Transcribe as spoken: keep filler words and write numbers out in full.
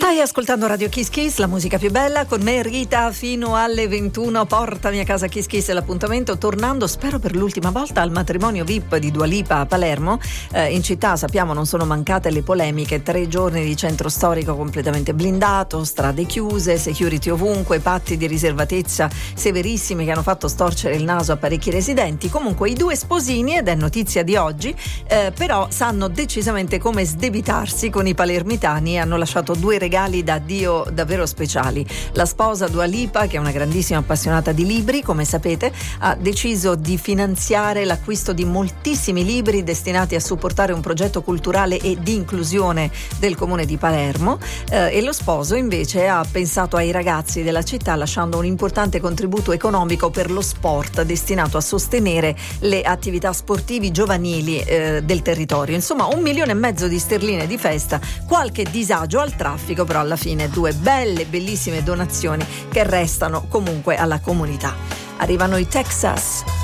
Stai ascoltando Radio Kiss Kiss, la musica più bella, con me Rita fino alle ventuno. Portami a casa Kiss Kiss è l'appuntamento, tornando spero per l'ultima volta al matrimonio V I P di Dua Lipa a Palermo. Eh, in città sappiamo non sono mancate le polemiche, tre giorni di centro storico completamente blindato, strade chiuse, security ovunque, patti di riservatezza severissimi che hanno fatto storcere il naso a parecchi residenti. Comunque i due sposini, ed è notizia di oggi, eh, però sanno decisamente come sdebitarsi con i palermitani e hanno lasciato due regali da Dio davvero speciali. La sposa Dua Lipa, che è una grandissima appassionata di libri, come sapete, ha deciso di finanziare l'acquisto di moltissimi libri destinati a supportare un progetto culturale e di inclusione del comune di Palermo, eh, e lo sposo invece ha pensato ai ragazzi della città lasciando un importante contributo economico per lo sport destinato a sostenere le attività sportivi giovanili eh, del territorio. Insomma, un milione e mezzo di sterline di festa, qualche disagio al traffico, però alla fine due belle, bellissime donazioni che restano comunque alla comunità. Arrivano i Texas.